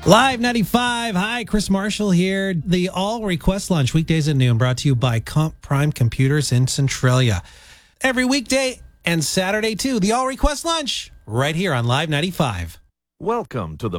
Live 95. Hi, Chris Marshall here. The All Request Lunch, weekdays at noon, brought to you by Comp Prime Computers in Centralia. Every weekday and Saturday, too. The All Request Lunch, right here on Live 95. Welcome to the